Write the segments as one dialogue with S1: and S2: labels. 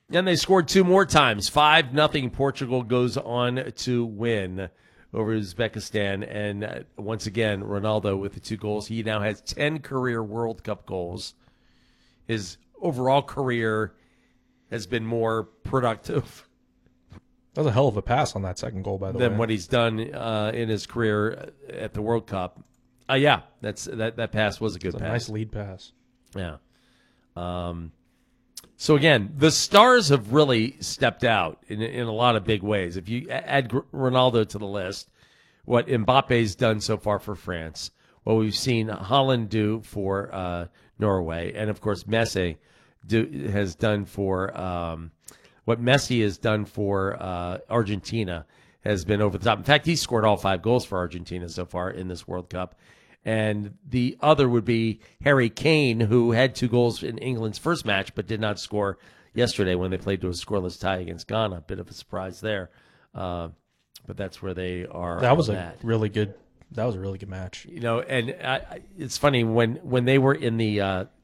S1: And they scored 2 more times. 5-0. Portugal goes on to win over Uzbekistan. And once again, Ronaldo with the 2 goals. He now has 10 career World Cup goals. His overall career has been more productive.
S2: That was a hell of a pass on that second goal, by the way.
S1: Than what he's done in his career at the World Cup. Yeah, that pass was a good pass.
S2: Nice lead pass.
S1: Yeah. So again, the stars have really stepped out in a lot of big ways. If you add Ronaldo to the list, what Mbappe's done so far for France, what we've seen Haaland do for Norway, and of course Messi has done for what Messi has done for Argentina has been over the top. In fact, he scored all 5 goals for Argentina so far in this World Cup. And the other would be Harry Kane, who had 2 goals in England's first match but did not score yesterday when they played to a scoreless tie against Ghana. A bit of a surprise there. But that's where they are.
S2: That was a really good match.
S1: You know, and it's funny when they were in the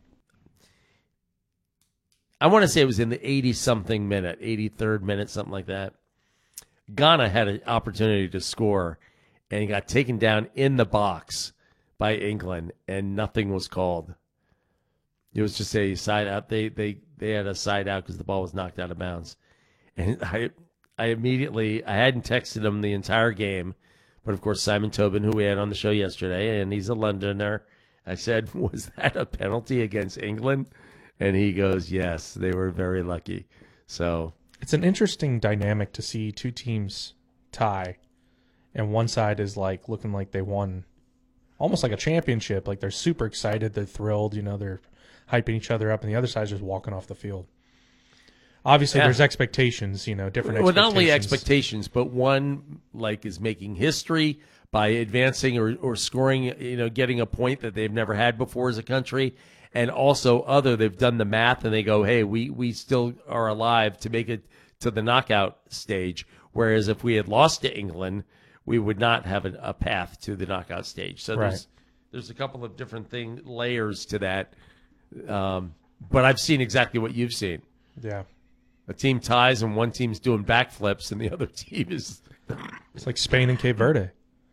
S1: I want to say it was in the 80-something minute, 83rd minute, something like that. Ghana had an opportunity to score, and he got taken down in the box by England, and nothing was called. It was just a side out. They had a side out because the ball was knocked out of bounds. And I hadn't texted him the entire game, but of course Simon Tobin, who we had on the show yesterday, and he's a Londoner, I said, was that a penalty against England? And he goes, yes, they were very lucky. So
S2: it's an interesting dynamic to see 2 teams tie, and one side is like looking like they won almost like a championship. Like they're super excited, they're thrilled, they're hyping each other up, and the other side's just walking off the field. Obviously, there's expectations, different expectations.
S1: Well, not only expectations, but one is making history by advancing or scoring, getting a point that they've never had before as a country. And also they've done the math and they go, hey, we still are alive to make it to the knockout stage. Whereas if we had lost to England, we would not have a path to the knockout stage. So there's a couple of different layers to that. But I've seen exactly what you've seen.
S2: Yeah.
S1: A team ties and one team's doing backflips and the other team is.
S2: It's like Spain and Cape Verde.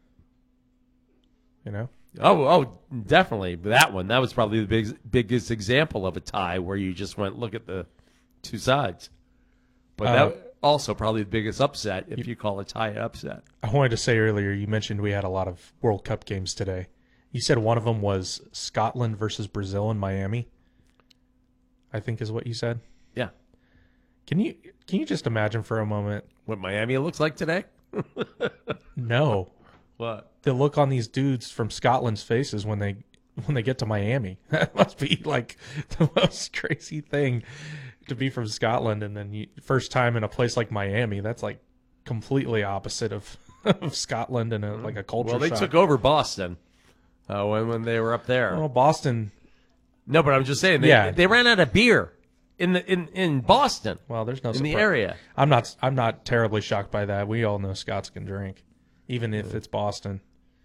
S1: Oh, definitely. That was probably the biggest example of a tie where you just went, look at the 2 sides. But that also probably the biggest upset, if you call a tie an upset.
S2: I wanted to say earlier, you mentioned we had a lot of World Cup games today. You said one of them was Scotland versus Brazil in Miami, I think is what you said.
S1: Yeah.
S2: Can you just imagine for a moment
S1: what Miami looks like today?
S2: No.
S1: What?
S2: The look on these dudes from Scotland's faces when they get to Miami. That must be like the most crazy thing to be from Scotland, and then first time in a place like Miami. That's like completely opposite of Scotland and like a culture shock.
S1: Well, they took over Boston when they were up there.
S2: Well, Boston.
S1: No, but I'm just saying they ran out of beer in Boston.
S2: Well, there's no
S1: in
S2: surprise.
S1: The area.
S2: I'm not terribly shocked by that. We all know Scots can drink, even if it's Boston.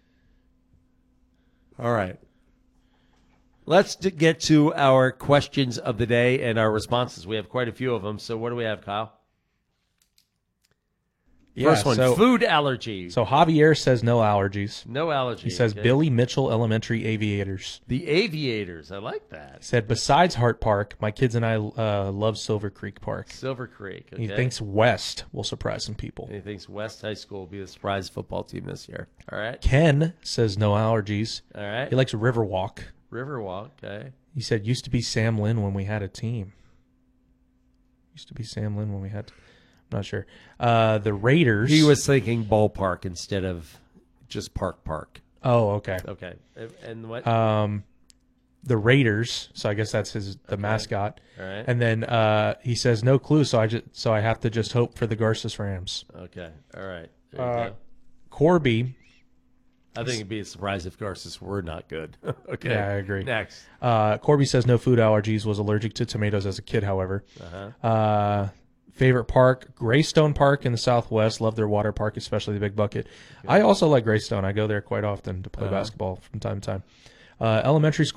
S1: All right. Let's get to our questions of the day and our responses. We have quite a few of them. So what do we have, Kyle? First one, food allergy.
S2: So Javier says no allergies.
S1: No allergies.
S2: He says Billy Mitchell Elementary Aviators.
S1: The Aviators. I like that.
S2: He said besides Hart Park, my kids and I love Silver Creek Park.
S1: Silver Creek. Okay.
S2: He thinks West will surprise some people.
S1: He thinks West High School will be the surprise football team this year. All right.
S2: Ken says no allergies.
S1: All right.
S2: He likes Riverwalk.
S1: Riverwalk. Okay.
S2: He said used to be Sam Lynn when we had a team. Used to be Sam Lynn when we had. I'm not sure. The Raiders.
S1: He was thinking ballpark instead of just park.
S2: Oh, okay.
S1: Okay. And what?
S2: The Raiders. So I guess that's the mascot.
S1: All right.
S2: And then he says no clue. So I have to just hope for the Garces Rams.
S1: Okay. All right. There you go.
S2: Corby.
S1: I think it'd be a surprise if Garces were not good. Okay.
S2: Yeah, I agree.
S1: Next.
S2: Corby says no food allergies. Was allergic to tomatoes as a kid, however. Favorite park, Greystone Park in the Southwest. Love their water park, especially the Big Bucket. Good. I also like Greystone. I go there quite often to play basketball from time to time. Elementary school.